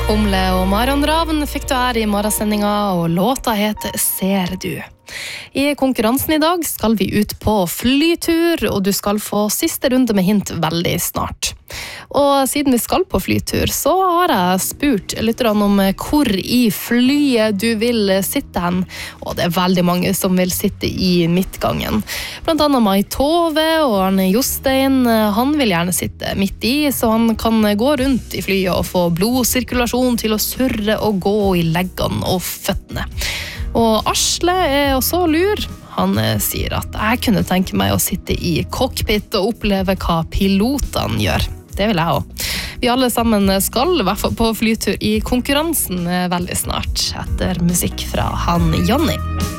Humle og Marion Ravn fikk du her I morgensendinga, og låta heter Ser du. I konkurransen I dag skal vi ut på flytur, og du skal få siste runde med hint veldig snart. Og siden vi skal på flytur, så har jeg spurt lytterne om hvor I flyet du vil sitte hen, og det veldig mange som vil sitte I midtgangen. Blant annet Mai Tove og Arne Jostein, han vil gjerne sitte midt I, så han kan gå rundt I flyet og få blodsirkulasjon til å surre og gå I leggene og føttene. Og Asle også lur. Han sier at jeg kunne tenke meg å sitte I cockpit og oppleve hva pilotene gjør. Det vil jeg også. Vi alle sammen skal I hvert fall på flytur I konkurransen veldig snart, etter musikk fra han Jonny.